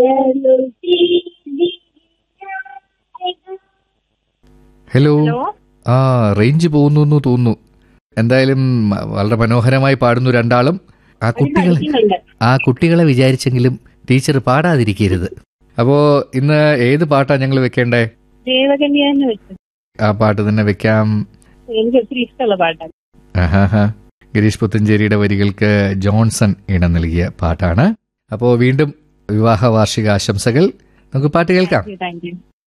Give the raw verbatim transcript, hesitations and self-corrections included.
Hello. ആ range പോകുന്നു എന്ന് തോന്നുന്നു. എന്തായാലും വളരെ മനോഹരമായി പാടുന്നു രണ്ടാളും. ആ കുട്ടികൾ ആ കുട്ടികളെ വിചാരിച്ചെങ്കിലും ടീച്ചർ പാടാതിരിക്കരുത്. അപ്പോ ഇന്ന് ഏത് പാട്ടാ ഞങ്ങൾ വെക്കേണ്ടേ? ആ പാട്ട് തന്നെ വെക്കാം. എനിക്ക് ഒത്തിരി ഇഷ്ടമുള്ള പാട്ടാണ്. ആഹാ. ഗിരീഷ് പുത്തഞ്ചേരിയുടെ വരികൾക്ക് ജോൺസൺ ഇടം നൽകിയ പാട്ടാണ്. അപ്പോൾ വീണ്ടും വിവാഹ വാർഷിക ആശംസകൾ. നമുക്ക് പാട്ട് കേൾക്കാം. Thank you.